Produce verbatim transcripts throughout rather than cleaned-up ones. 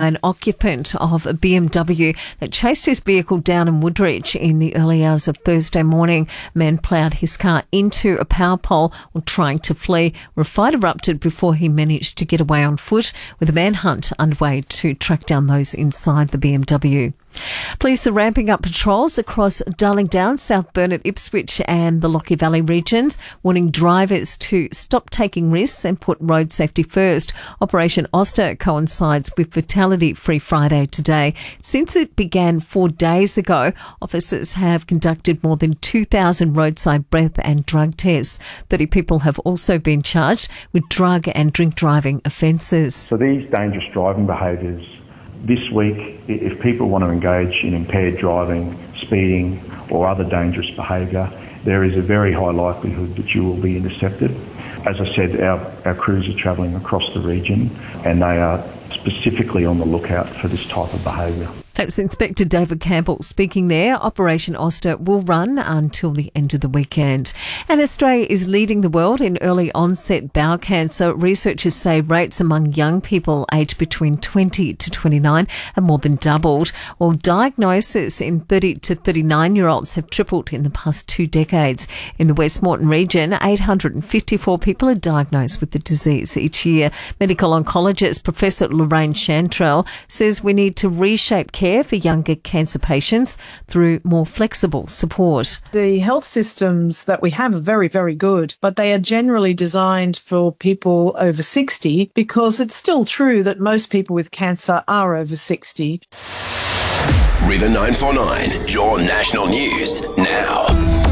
by an occupant of a B M W that chased his vehicle down in Woodridge in the early hours of Thursday morning. A man ploughed his car into a power pole while trying to flee, where a fight erupted before he managed to get away on foot, with a manhunt underway to track down those inside the B M W. Police are ramping up patrols across Darling Downs, South Burnett, Ipswich and the Lochy Valley regions, warning drivers to stop taking risks and put road safety first. Operation Auster coincides with Fatality Free Friday today. Since it began four days ago, officers have conducted more than two thousand roadside breath and drug tests. thirty people have also been charged with drug and drink driving offences. So these dangerous driving behaviours, this week, if people want to engage in impaired driving, speeding or other dangerous behaviour, there is a very high likelihood that you will be intercepted. As I said, our, our crews are travelling across the region and they are specifically on the lookout for this type of behaviour. That's Inspector David Campbell speaking there. Operation Auster will run until the end of the weekend. And Australia is leading the world in early onset bowel cancer. Researchers say rates among young people aged between twenty to twenty-nine have more than doubled, while diagnoses in thirty to thirty-nine-year-olds have tripled in the past two decades. In the West Moreton region, eight hundred fifty-four people are diagnosed with the disease each year. Medical oncologist Professor Lorraine Chantrell says we need to reshape care for younger cancer patients through more flexible support. The health systems that we have are very, very good, but they are generally designed for people over sixty because it's still true that most people with cancer are over sixty. River nine four nine, your national news now.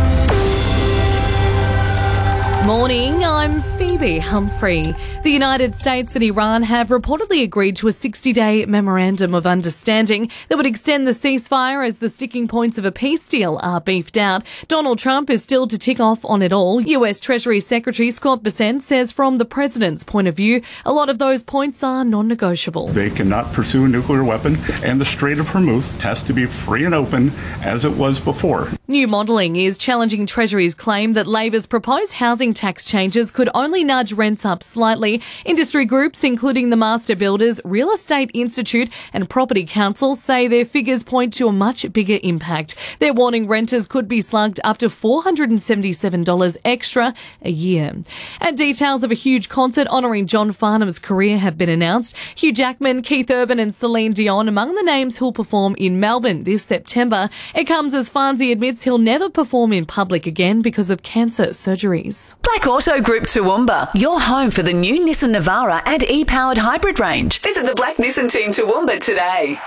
Morning, I'm Phoebe Humphrey. The United States and Iran have reportedly agreed to a sixty-day memorandum of understanding that would extend the ceasefire as the sticking points of a peace deal are beefed out. Donald Trump is still to tick off on it all. U S Treasury Secretary Scott Bessent says from the president's point of view, a lot of those points are non-negotiable. They cannot pursue a nuclear weapon, and the Strait of Hormuz has to be free and open as it was before. New modelling is challenging Treasury's claim that Labor's proposed housing tax changes could only nudge rents up slightly. Industry groups, including the Master Builders, Real Estate Institute and Property Council, say their figures point to a much bigger impact. They're warning renters could be slugged up to four hundred seventy-seven dollars extra a year. And details of a huge concert honouring John Farnham's career have been announced. Hugh Jackman, Keith Urban and Celine Dion among the names who'll perform in Melbourne this September. It comes as Farnsey admits he'll never perform in public again because of cancer surgeries. Black Auto Group Toowoomba, your home for the new Nissan Navara and e-powered hybrid range. Visit the Black Nissan team Toowoomba today.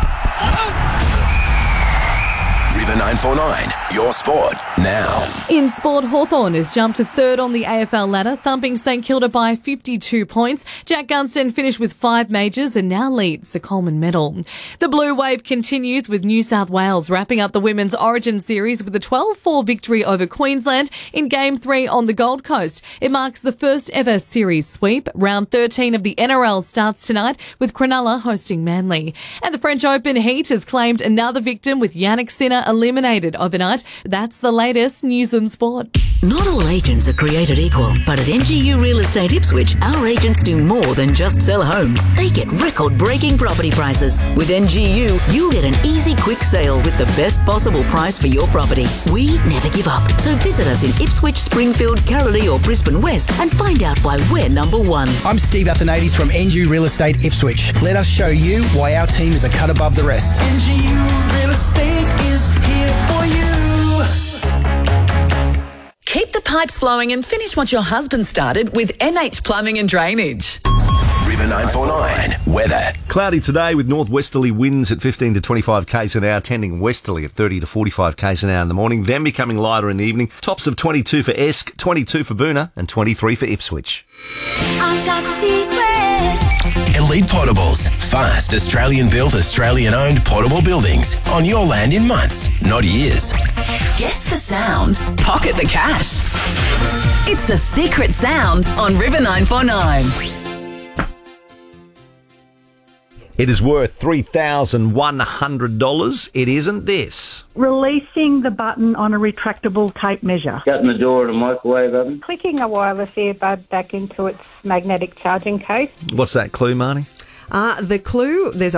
River nine four nine, your sport now. In sport, Hawthorn has jumped to third on the A F L ladder, thumping St Kilda by fifty-two points. Jack Gunston finished with five majors and now leads the Coleman medal. The Blue Wave continues with New South Wales wrapping up the Women's Origin Series with a twelve four victory over Queensland in Game three on the Gold Coast. It marks the first ever series sweep. Round thirteen of the N R L starts tonight with Cronulla hosting Manly. And the French Open heat has claimed another victim with Yannick Sinner eliminated overnight. That's the latest news and sport. Not all agents are created equal, but at N G U Real Estate Ipswich, our agents do more than just sell homes. They get record-breaking property prices. With N G U, you'll get an easy, quick sale with the best possible price for your property. We never give up, so visit us in Ipswich, Springfield, Carrollee or Brisbane West and find out why we're number one. I'm Steve Athanades from N G U Real Estate Ipswich. Let us show you why our team is a cut above the rest. N G U Real Estate is here for you. Keep the pipes flowing and finish what your husband started with M H Plumbing and Drainage. River nine four nine, weather. Cloudy today with northwesterly winds at fifteen to twenty-five k's an hour, tending westerly at thirty to forty-five k's an hour in the morning, then becoming lighter in the evening. Tops of twenty-two for Esk, twenty-two for Boonah and twenty-three for Ipswich. I've got the secret. Elite Potables, fast Australian-built, Australian-owned portable buildings on your land in months, not years. Guess the sound, pocket the cash. It's the secret sound on River nine four nine. It is worth three thousand one hundred dollars. It isn't this. Releasing the button on a retractable tape measure. Shutting the door of the microwave oven. Clicking a wireless earbud back into its magnetic charging case. What's that clue, Marnie? Uh, the clue, there's